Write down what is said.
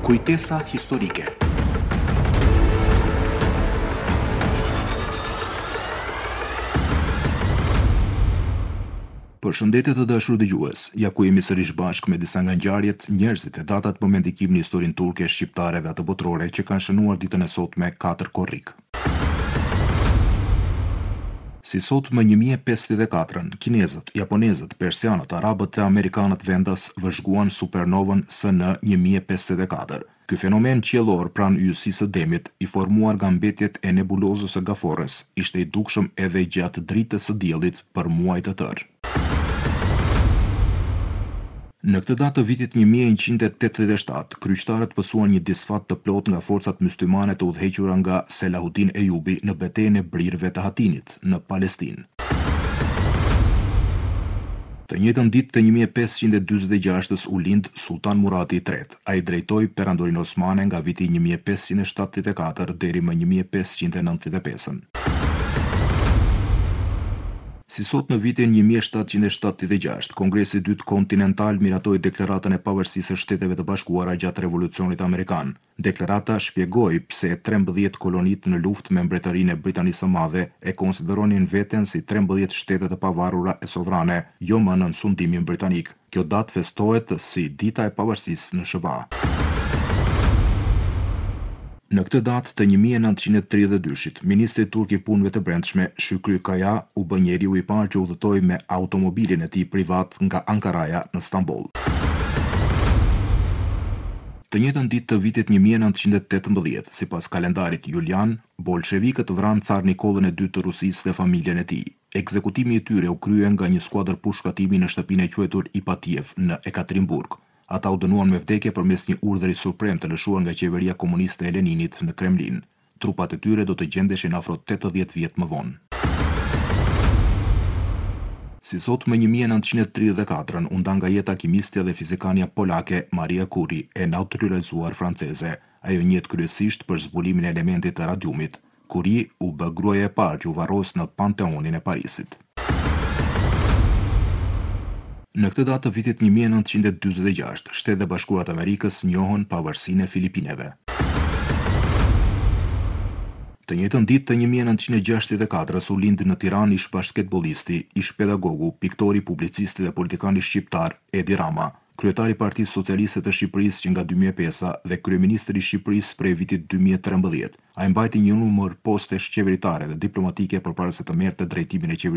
Kujtesa historike. Përshëndetje të dashur dëgjues, ja ku jemi sërish bashkë me disa nga ngjarjet, njerëzit e datat më me ndikim në historinë turke, shqiptare dhe atë botërore që kanë shënuar ditën e sotme 4 korrik. Si sot më 1054, kinezët, japonezët, persianët, arabët dhe amerikanët vendas vëzhguan supernovën SN 1054. Ky fenomen qiellor pranë yjsisë së Demit, i formuar nga mbetjet e nebulozës së Gaforës, ishte i dukshëm edhe gjatë dritës së diellit për muaj të tërë. Në këtë datë të vitit 1187, kryqëtarët pësuan një disfat të plot nga forcat myslimane të udhëhequra nga Selahuddin Ejubi në betejën e Brirëve të Hatinit, në Palestinë. Të njëjtën ditë të 1546-s u lind Sultan Murati III. Ai drejtoi Perandorinë Osmane nga viti 1574 deri më 1595. Si sot në vitin 1776, Kongresi i dytë kontinental miratoi deklaratën e pavarësisë së Shteteve të Bashkuara gjatë Revolucionit Amerikan. Deklarata shpjegoi pse 13 kolonitë në luftë me Mbretërinë e Britanisë së Madhe e konsideronin veten si 13 shtete të pavarura e sovrane, jo më nën sundimin britanik. Kjo datë festohet si Dita e Pavarësisë në SBA. Në këtë datë të 1932-shit, ministri turk i punëve të brendshme, Shukri Kaya, u bë njeriu i parë që udhëtoi me automobilin e tij privat nga Ankaraja në Stamboll. Të njëjtën ditë të vitit 1918, sipas kalendarit julian, bolshevikët vranë car Nikollën e II të Rusisë dhe familjen e tij. Ekzekutimi i tyre u krye nga një skuadër pushkatimi në shtëpinë e quajtur Ipatiev në Ekaterinburg. Ata u dënuan me vdekje përmes një urdhri suprem të lëshuar nga qeveria komuniste e Leninit në Kremlin. Trupat e tyre do të gjendeshin afro 80 vjet më vonë. Si sot më 1934 u nda nga jeta kimistja dhe fizikania polake Maria Curie, e natyralizuar franceze. Ajo njihet kryesisht për zbulimin e elementit të radiumit. Curie u bë gruaja e parë që u varros në Panteonin e Parisit. Në këtë datë të vitit 1946, Shtetet e Bashkuara të Amerikës njohën pavarësinë e Filipineve. Të njëjtën ditë të 1964 u lind në Tiranë ish basketbollisti, ish pedagogu, piktori, publicisti dhe politikani shqiptar Edi Rama, kryetari i Partisë Socialiste të Shqipërisë që nga 2005 dhe kryeministri i Shqipërisë prej vitit 2013. Ai mbajti një numër postesh qeveritare dhe diplomatike përpara se të merrte drejtimin e qeverisë